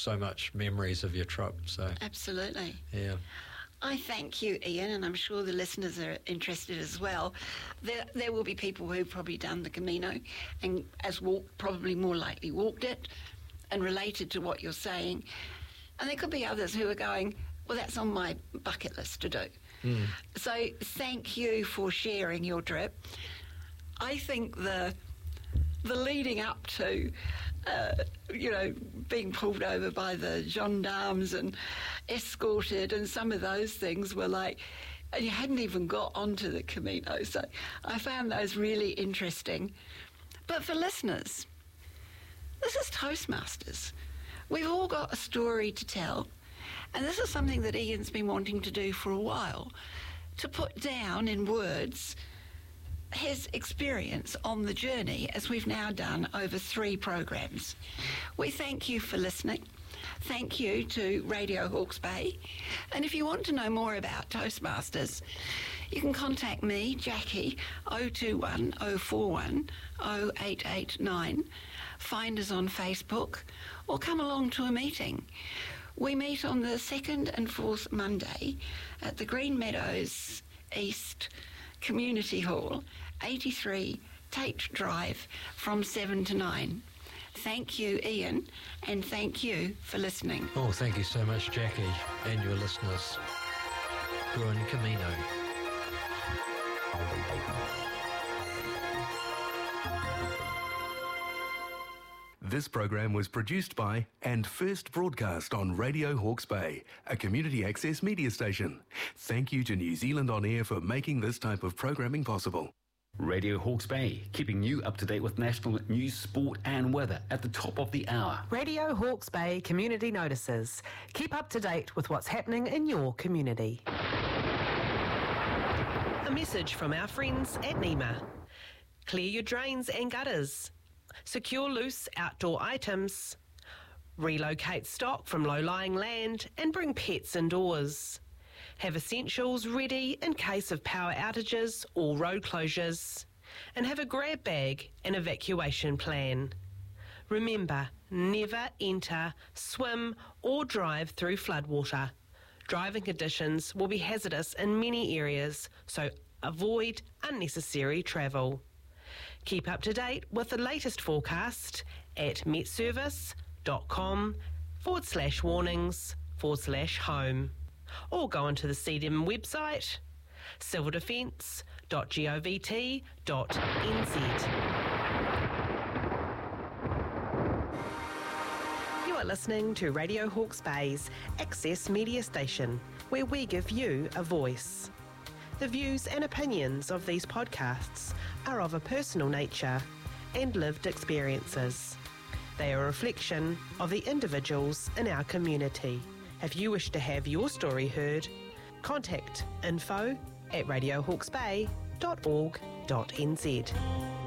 so much memories of your trip. So Absolutely. yeah. I thank you, Ian, and I'm sure the listeners are interested as well. There will be people who've probably done the Camino and probably more likely walked it and related to what you're saying. And there could be others who are going, well, that's on my bucket list to do. So thank you for sharing your trip. I think the leading up to, being pulled over by the gendarmes and escorted and some of those things were like, and you hadn't even got onto the Camino. So I found those really interesting. But for listeners, this is Toastmasters. We've all got a story to tell. And this is something that Ian's been wanting to do for a while, to put down in words his experience on the journey, as we've now done over 3 programs. We thank you for listening. Thank you to Radio Hawke's Bay. And if you want to know more about Toastmasters, you can contact me, Jackie, 021 041 0889. Find us on Facebook or come along to a meeting. We meet on the 2nd and 4th Monday at the Green Meadows East Community Hall, 83 Tate Drive, from 7 to 9. Thank you, Ian, and thank you for listening. Oh, thank you so much, Jackie, and your listeners. Buen Camino. This program was produced by and first broadcast on Radio Hawke's Bay, a community access media station. Thank you to New Zealand On Air for making this type of programming possible. Radio Hawke's Bay, keeping you up to date with national news, sport and weather at the top of the hour. Radio Hawke's Bay Community Notices. Keep up to date with what's happening in your community. A message from our friends at NEMA. Clear your drains and gutters. Secure loose outdoor items. Relocate stock from low-lying land and bring pets indoors. Have essentials ready in case of power outages or road closures. And have a grab bag and evacuation plan. Remember, never enter, swim or drive through floodwater. Driving conditions will be hazardous in many areas, so avoid unnecessary travel. Keep up to date with the latest forecast at metservice.com/warnings/home. Or go onto the CDM website, civildefence.govt.nz. You are listening to Radio Hawke's Bay's Access Media Station, where we give you a voice. The views and opinions of these podcasts are of a personal nature and lived experiences. They are a reflection of the individuals in our community. If you wish to have your story heard, contact info@radiohawksbay.org.nz.